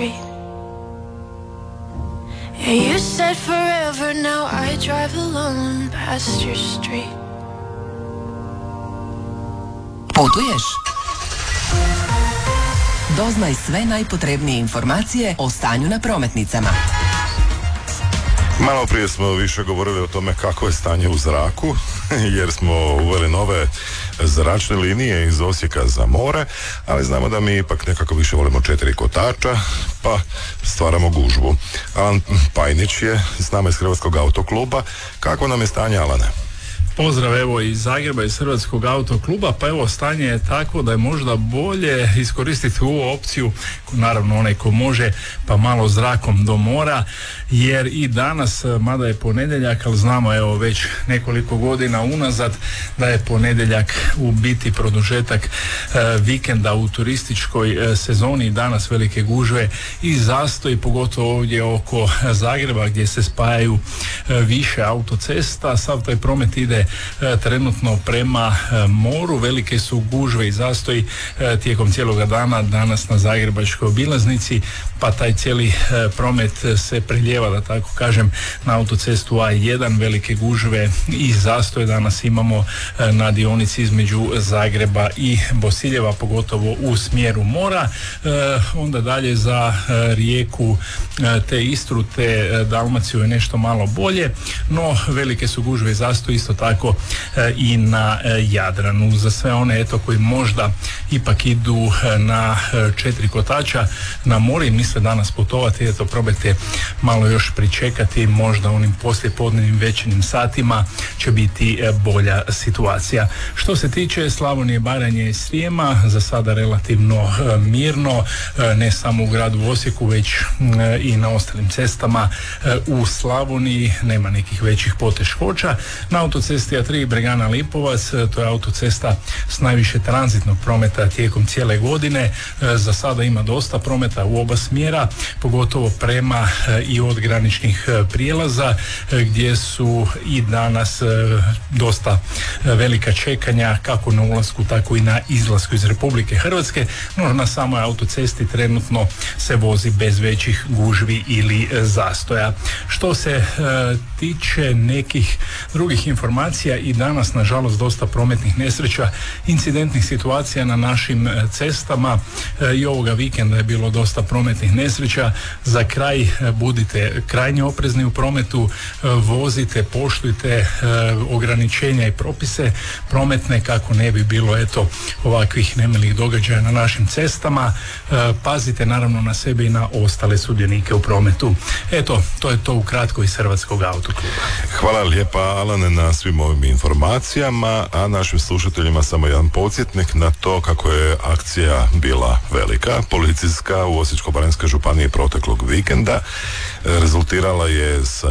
street. Yeah, you said forever, now I drive alone past your street. Putuješ? Doznaj sve najpotrebnije informacije o stanju na prometnicama. Malo prije smo više govorili o tome kako je stanje u zraku, jer smo uveli nove zračne linije iz Osijeka za more, ali znamo da mi ipak nekako više volimo 4 kotača, pa stvaramo gužvu. Alan Pajnić je s nama iz Hrvatskog autokluba. Kako nam je stanje, Alane? Pozdrav evo iz Zagreba, iz Hrvatskog autokluba. Pa evo, stanje je tako da je možda bolje iskoristiti ovu opciju, naravno onaj ko može, pa malo zrakom do mora, jer i danas, mada je ponedjeljak, ali znamo evo već nekoliko godina unazad da je ponedjeljak u biti produžetak vikenda u turističkoj sezoni. Danas velike gužve i zastoji, pogotovo ovdje oko Zagreba gdje se spajaju više autocesta. Sav taj promet ide trenutno prema moru. Velike su gužve i zastoji tijekom cijeloga dana danas na Zagrebačkoj obilaznici, pa taj cijeli promet se preljeva, da tako kažem, na autocestu A1. Velike gužve i zastoje danas imamo na dionici između Zagreba i Bosiljeva, pogotovo u smjeru mora. Onda dalje za Rijeku, te Istru, te Dalmaciju je nešto malo bolje, no velike su gužve i zastoje isto tako i na Jadranu. Za sve one eto koji možda ipak idu na 4 kotača na more i misle danas putovati, eto probajte malo još pričekati, možda onim poslijepodnevnim večernjim satima će biti bolja situacija. Što se tiče Slavonije, Baranje i Srijema, za sada relativno mirno, ne samo u gradu Osijeku, već i na ostalim cestama u Slavoniji nema nekih većih poteškoća. Na autocesti A3 Bregana Lipovac, to je autocesta s najviše tranzitnog prometa tijekom cijele godine. Za sada ima dosta prometa u oba smjera, pogotovo prema i od graničnih prijelaza, gdje su i danas dosta velika čekanja kako na ulasku, tako i na izlasku iz Republike Hrvatske, no na samoj autocesti trenutno se vozi bez većih gužvi ili zastoja. Što se tiče nekih drugih informacija, i danas nažalost dosta prometnih nesreća, incidentnih situacija na našim cestama. I ovoga vikenda je bilo dosta prometnih nesreća. Za kraj budite krajnje oprezni u prometu, vozite, poštujte ograničenja i propise prometne kako ne bi bilo eto ovakvih nemilih događaja na našim cestama. Pazite naravno na sebe i na ostale sudionike u prometu. Eto, to je to ukratko iz Hrvatskog autokluba. Hvala lijepa, Alane, na svim ovim informacijama, a našim slušateljima samo jedan podsjetnik na to kako je akcija bila velika, policijska, u Osječko-baranjskoj županiji proteklog vikenda. Rezultirala je sa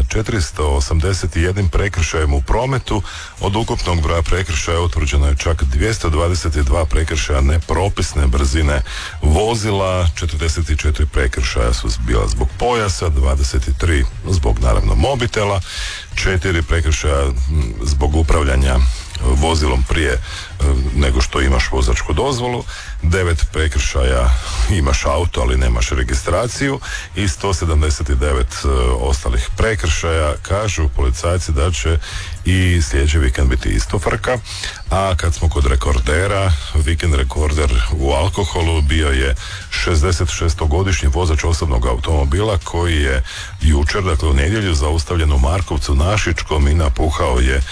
481 prekršajem u prometu. Od ukupnog broja prekršaja utvrđeno je čak 222 prekršaja nepropisne brzine vozila, 44 prekršaja su bila zbog pojasa, 23 zbog naravno mobitela, 4 prekršaja zbog upravljanja vozilom prije nego što imaš vozačku dozvolu, 9 prekršaja imaš auto ali nemaš registraciju i 179 ostalih prekršaja. Kažu policajci da će i sljedeći vikend biti isto frka. A kad smo kod rekordera, vikend rekorder u alkoholu bio je 66-godišnji vozač osobnog automobila koji je jučer, dakle u nedjelju, zaustavljen u Markovcu na Šičkom i napuhao je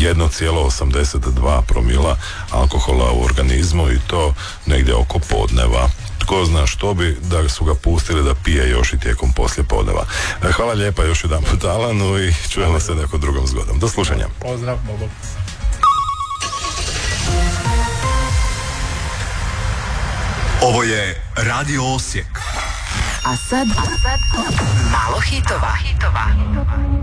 1,82 promila alkohola u organizmu, i to negdje oko podneva. Tko zna što bi da su ga pustili da pije još i tijekom poslijepodneva. Hvala lijepa još jedan put Alanu i čujemo se nekom drugom zgodom. Do slušanja. Pozdrav, Bobo. Ovo je Radio Osijek. A sad malo hitova.